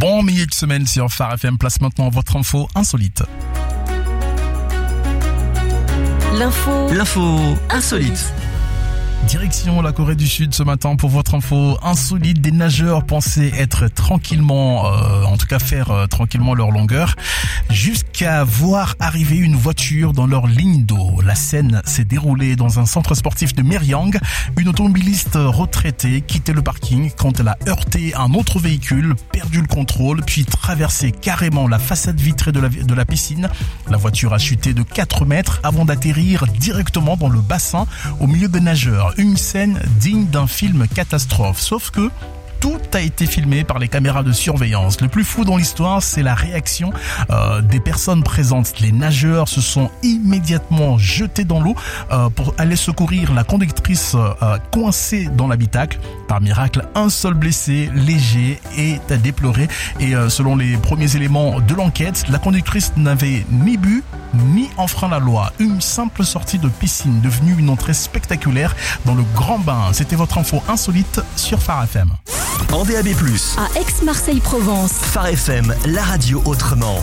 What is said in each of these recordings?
Bon milieu de semaine sur Phare FM. Place maintenant votre info insolite. L'info insolite. Direction la Corée du Sud ce matin pour votre info insolite. Des nageurs pensaient être tranquillement, en tout cas faire tranquillement leur longueur, jusqu'à voir arriver une voiture dans leur ligne d'eau. La scène s'est déroulée dans un centre sportif de Miryang. Une automobiliste retraitée quittait le parking quand elle a heurté un autre véhicule, perdu le contrôle, puis traversé carrément la façade vitrée de la piscine. La voiture a chuté de 4 mètres avant d'atterrir directement dans le bassin au milieu des nageurs. Une scène digne d'un film catastrophe, sauf que tout a été filmé par les caméras de surveillance. Le plus fou dans l'histoire, c'est la réaction des personnes présentes. Les nageurs se sont immédiatement jetés dans l'eau pour aller secourir la conductrice coincée dans l'habitacle. Par miracle, un seul blessé léger est à déplorer. Et selon les premiers éléments de l'enquête, la conductrice n'avait ni bu ni enfreint la loi. Une simple sortie de piscine devenue une entrée spectaculaire dans le grand bain. C'était votre info insolite sur Phare FM. En DAB+, à Aix-Marseille-Provence. Phare FM, la radio autrement.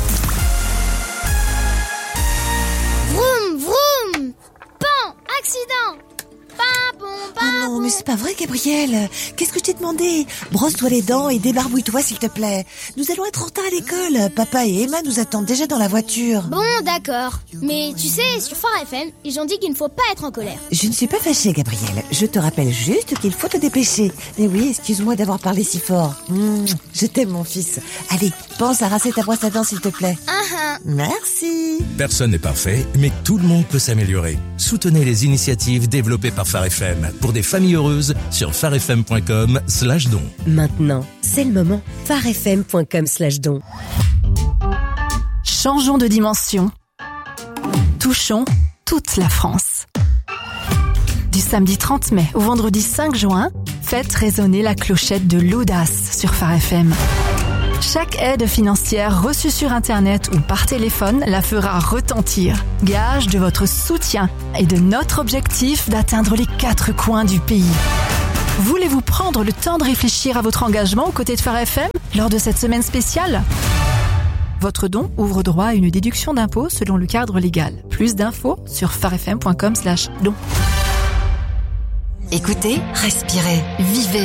Vroom, vroom. Pan, accident. Oh non, mais c'est pas vrai, Gabriel. Qu'est-ce que je t'ai demandé? Brosse-toi les dents et débarbouille-toi, s'il te plaît. Nous allons être en retard à l'école. Papa et Emma nous attendent déjà dans la voiture. Bon, d'accord. Mais tu sais, sur Phare FM, ils ont dit qu'il ne faut pas être en colère. Je ne suis pas fâchée, Gabriel. Je te rappelle juste qu'il faut te dépêcher. Mais oui, excuse-moi d'avoir parlé si fort. Je t'aime, mon fils. Allez, pense à rincer ta brosse à dents, s'il te plaît. Merci. Personne n'est parfait, mais tout le monde peut s'améliorer. Soutenez les initiatives développées par Phare FM pour des familles heureuses sur pharefm.com/don. Maintenant, c'est le moment. pharefm.com/don. Changeons de dimension. Touchons toute la France. Du samedi 30 mai au vendredi 5 juin, faites résonner la clochette de l'audace sur Phare FM. Chaque aide financière reçue sur Internet ou par téléphone la fera retentir. Gage de votre soutien et de notre objectif d'atteindre les 4 coins du pays. Voulez-vous prendre le temps de réfléchir à votre engagement aux côtés de Phare FM lors de cette semaine spéciale ? Votre don ouvre droit à une déduction d'impôt selon le cadre légal. Plus d'infos sur pharefm.com/don. Écoutez, respirez, vivez.